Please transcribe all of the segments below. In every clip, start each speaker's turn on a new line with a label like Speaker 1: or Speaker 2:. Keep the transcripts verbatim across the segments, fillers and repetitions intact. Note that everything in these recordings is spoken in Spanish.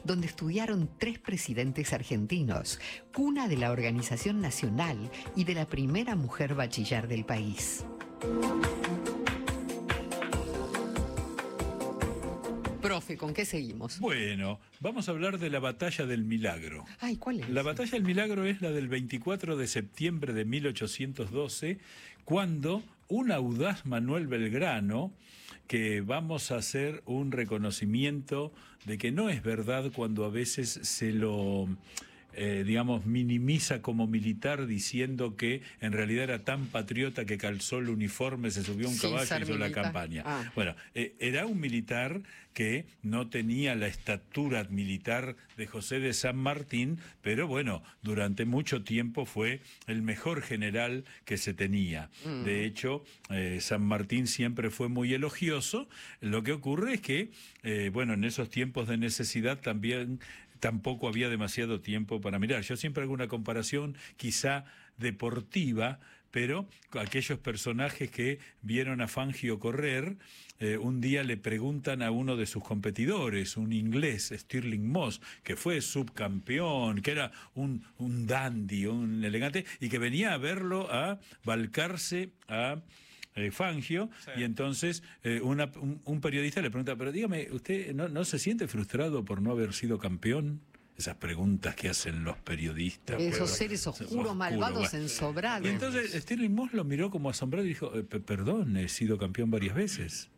Speaker 1: donde estudiaron tres presidentes argentinos, cuna de la Organización Nacional y de la primera mujer bachiller del país. Profe, ¿con qué seguimos?
Speaker 2: Bueno, vamos a hablar de la Batalla del Milagro.
Speaker 1: Ay, ¿cuál es?
Speaker 2: La Batalla del Milagro es la del veinticuatro de septiembre de mil ochocientos doce, cuando un audaz Manuel Belgrano, que vamos a hacer un reconocimiento de que no es verdad cuando a veces se lo... Eh, digamos, minimiza como militar diciendo que en realidad era tan patriota que calzó el uniforme, se subió a un
Speaker 1: Sin
Speaker 2: caballo y
Speaker 1: ser
Speaker 2: hizo
Speaker 1: militar.
Speaker 2: la campaña.
Speaker 1: Ah.
Speaker 2: Bueno, eh, era un militar que no tenía la estatura militar de José de San Martín, pero bueno, durante mucho tiempo fue el mejor general que se tenía. Mm. De hecho, eh, San Martín siempre fue muy elogioso. Lo que ocurre es que, eh, bueno, en esos tiempos de necesidad también... tampoco había demasiado tiempo para mirar. Yo siempre hago una comparación quizá deportiva, pero aquellos personajes que vieron a Fangio correr, eh, un día le preguntan a uno de sus competidores, un inglés, Stirling Moss, que fue subcampeón, que era un, un dandy, un elegante, y que venía a verlo a balcarse a... Eh, Fangio, sí. Y entonces eh, una, un, un periodista le pregunta, pero dígame, ¿usted no, no se siente frustrado por no haber sido campeón? Esas preguntas que hacen los periodistas.
Speaker 1: Esos
Speaker 2: pero,
Speaker 1: seres oscuros, oscuro, malvados, bueno. ensobrados.
Speaker 2: Y entonces Stirling Moss lo miró como asombrado y dijo, perdón, he sido campeón varias veces.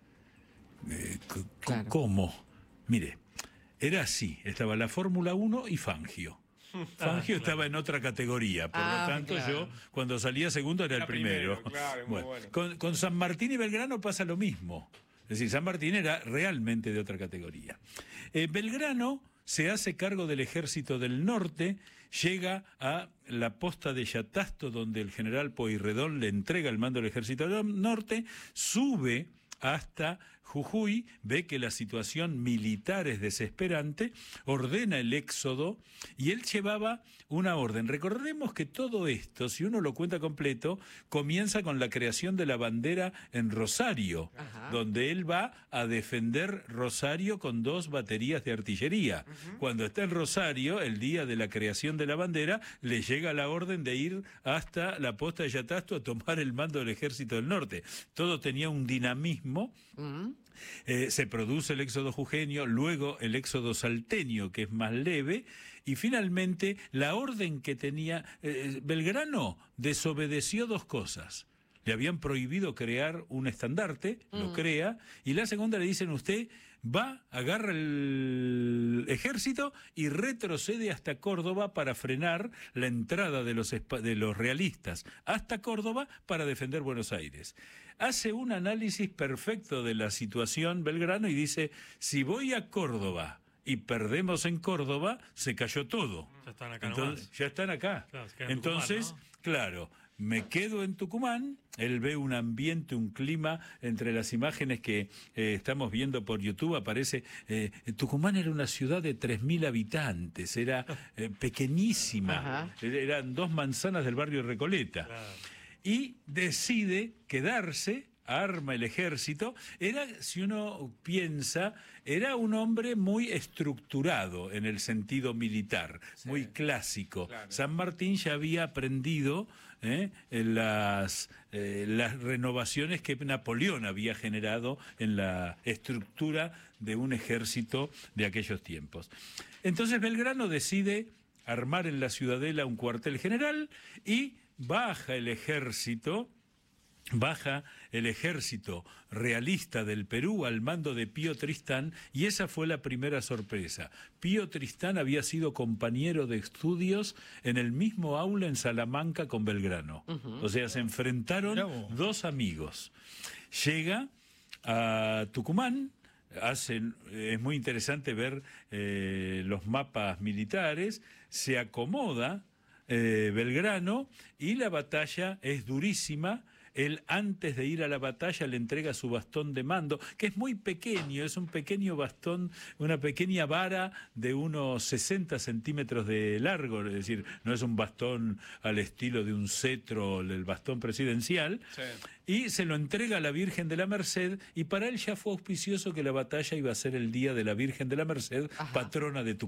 Speaker 2: Eh, claro. ¿Cómo? Mire, era así, estaba la Fórmula uno y Fangio. Fangio ah, claro. estaba en otra categoría, por ah, lo tanto claro. yo cuando salía segundo era, era el primero. primero claro, bueno, bueno. Con, con San Martín y Belgrano pasa lo mismo. Es decir, San Martín era realmente de otra categoría. Eh, Belgrano se hace cargo del Ejército del Norte, llega a la posta de Yatasto, donde el general Pueyrredón le entrega el mando del Ejército del Norte, sube hasta Jujuy, ve que la situación militar es desesperante, ordena el éxodo y él llevaba una orden. Recordemos que todo esto, si uno lo cuenta completo, comienza con la creación de la bandera en Rosario, Ajá. donde él va a defender Rosario con dos baterías de artillería. Uh-huh. Cuando está en Rosario, el día de la creación de la bandera, le llega la orden de ir hasta la posta de Yatasto a tomar el mando del Ejército del Norte. Todo tenía un dinamismo. Uh-huh. Eh, se produce el éxodo jujeño, luego el éxodo salteño, que es más leve, y finalmente la orden que tenía... Eh, Belgrano desobedeció dos cosas. Le habían prohibido crear un estandarte, mm. lo crea, y la segunda le dicen, usted va, agarra el ejército y retrocede hasta Córdoba para frenar la entrada de los, de los realistas hasta Córdoba para defender Buenos Aires. Hace un análisis perfecto de la situación Belgrano y dice, si voy a Córdoba y perdemos en Córdoba, se cayó todo.
Speaker 3: Ya están acá
Speaker 2: Entonces,
Speaker 3: nomás.
Speaker 2: Ya están acá.
Speaker 3: Claro, en
Speaker 2: Entonces,
Speaker 3: Tucumán, ¿no? Claro, me quedo en Tucumán, él ve un ambiente, un clima, entre las imágenes que eh, estamos viendo por YouTube aparece, eh, Tucumán era una ciudad de tres mil habitantes, era eh, pequeñísima, Ajá. eran dos manzanas del barrio Recoleta. Claro. Y decide quedarse, arma el ejército. Era, si uno piensa, era un hombre muy estructurado en el sentido militar, sí. muy clásico. Claro. San Martín ya había aprendido eh, las, eh, las renovaciones que Napoleón había generado en la estructura de un ejército de aquellos tiempos. Entonces Belgrano decide armar en la Ciudadela un cuartel general y baja el ejército, baja el ejército realista del Perú al mando de Pío Tristán, y esa fue la primera sorpresa. Pío Tristán había sido compañero de estudios en el mismo aula en Salamanca con Belgrano. Uh-huh. O sea, se enfrentaron dos amigos. Llega a Tucumán, hacen, es muy interesante ver eh, los mapas militares, se acomoda Eh, Belgrano, y la batalla es durísima. Él, antes de ir a la batalla, le entrega su bastón de mando, que es muy pequeño, es un pequeño bastón, una pequeña vara de unos sesenta centímetros de largo, es decir, no es un bastón al estilo de un cetro, el bastón presidencial, sí. Y se lo entrega a la Virgen de la Merced, y para él ya fue auspicioso que la batalla iba a ser el día de la Virgen de la Merced, Ajá. patrona de Tucumán.